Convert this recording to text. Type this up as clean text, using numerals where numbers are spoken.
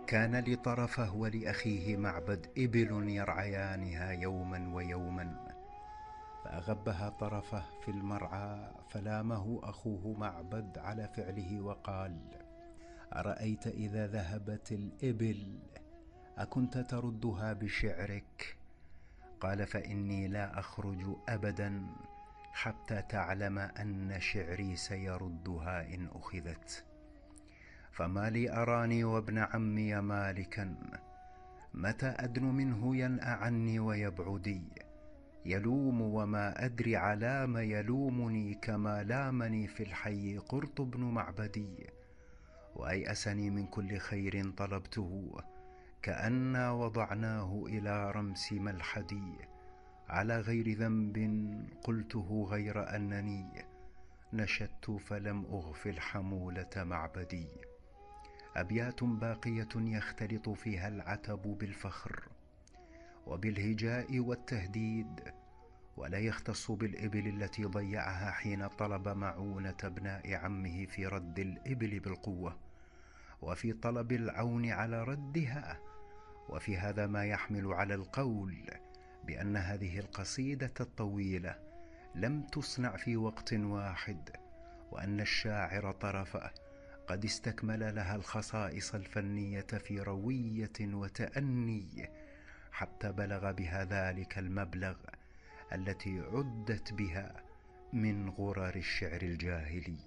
كان لطرفة ولأخيه معبد إبل يرعيانها يوما ويوما، فأغبها طرفة في المرعى، فلامه أخوه معبد على فعله وقال: أرأيت إذا ذهبت الإبل أكنت تردها بشعرك؟ قال: فإني لا أخرج أبدا حتى تعلم أن شعري سيردها إن أخذت. فما لي أراني وابن عمي مالكا، متى أدن منه ينأى عني ويبعدي، يلوم وما أدري علام يلومني، كما لامني في الحي قرط بن معبدي، وأيأسني من كل خير طلبته، كأنا وضعناه إلى رمس ملحدي، على غير ذنب قلته غير أنني نشدت فلم أغفل حمولة معبدي. أبيات باقية يختلط فيها العتب بالفخر وبالهجاء والتهديد، ولا يختص بالإبل التي ضيعها حين طلب معونة ابناء عمه في رد الإبل بالقوة، وفي طلب العون على ردها. وفي هذا ما يحمل على القول بأن هذه القصيدة الطويلة لم تصنع في وقت واحد، وأن الشاعر طرفة قد استكمل لها الخصائص الفنية في روية وتأني، حتى بلغ بها ذلك المبلغ التي عدت بها من غرر الشعر الجاهلي.